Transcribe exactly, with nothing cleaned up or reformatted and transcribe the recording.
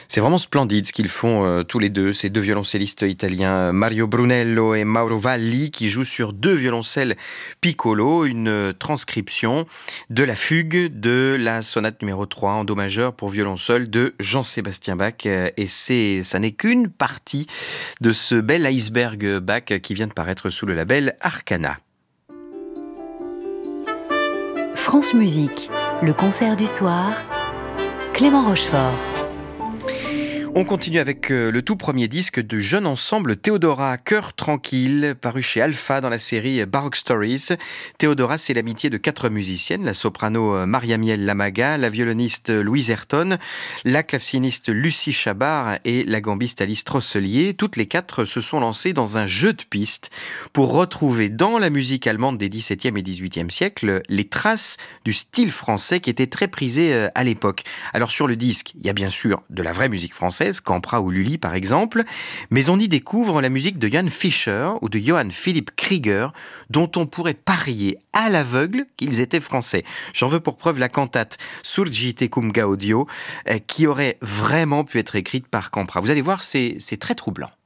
C'est vraiment splendide ce qu'ils font euh, tous les deux, ces deux violoncellistes italiens, Mario Brunello et Mauro Valli, qui jouent sur deux violoncelles piccolo, une euh, transcription de la fugue de la sonate numéro trois en do majeur pour violon seul de Jean-Sébastien Bach. Euh, Et c'est, ça n'est qu'une partie de ce bel iceberg Bach qui vient de paraître sous le label Arcana. France Musique, le concert du soir, Clément Rochefort. On continue avec le tout premier disque du jeune ensemble Théodora, Cœur tranquille, paru chez Alpha dans la série Baroque Stories. Théodora, c'est l'amitié de quatre musiciennes, la soprano Maria-Miel Lamaga, la violoniste Louise Ayrton, la claveciniste Lucie Chabard et la gambiste Alice Trosselier. Toutes les quatre se sont lancées dans un jeu de pistes pour retrouver dans la musique allemande des dix-septième et dix-huitième siècles les traces du style français qui était très prisé à l'époque. Alors sur le disque, il y a bien sûr de la vraie musique française, Campra ou Lully par exemple, mais on y découvre la musique de Johann Fischer ou de Johann Philipp Krieger, dont on pourrait parier à l'aveugle qu'ils étaient français. J'en veux pour preuve la cantate Surgite cum Gaudio, qui aurait vraiment pu être écrite par Campra. Vous allez voir, c'est, c'est très troublant.